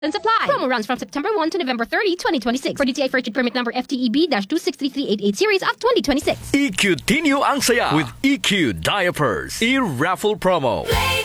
Supply. Promo runs from September 1 to November 30, 2026. For DTI First Permit number FTEB-263388 series of 2026. I-continue ang saya with EQ Diapers. I-raffle promo.